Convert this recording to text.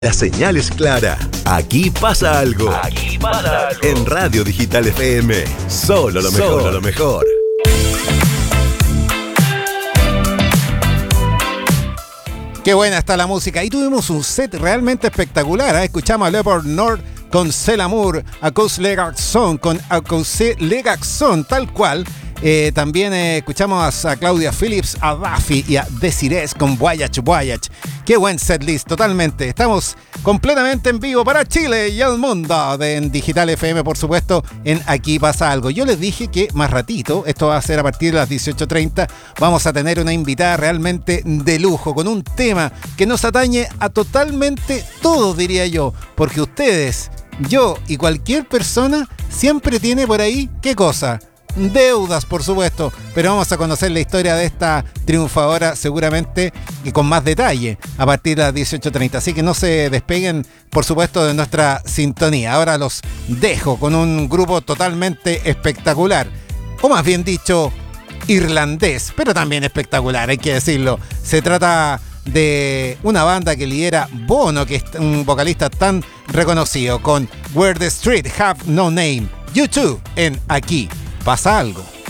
La señal es clara. Aquí pasa algo. Aquí pasa algo. En Radio Digital FM. Solo lo mejor. Solo lo mejor. Qué buena está la música. Y tuvimos un set realmente espectacular. Escuchamos a Leopard North con Celamour, a Cause Legaxon con Cause Legaxon, tal cual. También escuchamos a Claudia Phillips, a Duffy y a Desirés con Voyage Voyage. Qué buen setlist, totalmente. Estamos completamente en vivo para Chile y el mundo en Digital FM, por supuesto, en Aquí Pasa Algo. Yo les dije que más ratito, esto va a ser a partir de las 18:30, vamos a tener una invitada realmente de lujo, con un tema que nos atañe a totalmente todos, diría yo, porque ustedes, yo y cualquier persona siempre tiene por ahí, ¿qué cosa? Deudas, por supuesto, pero vamos a conocer la historia de esta triunfadora seguramente y con más detalle a partir de las 18:30, así que no se despeguen, por supuesto, de nuestra sintonía. Ahora los dejo con un grupo totalmente espectacular, o más bien dicho, irlandés, pero también espectacular, hay que decirlo. Se trata de una banda que lidera Bono, que es un vocalista tan reconocido, con Where the Street Have No Name. U2 en Aquí Pasa Algo.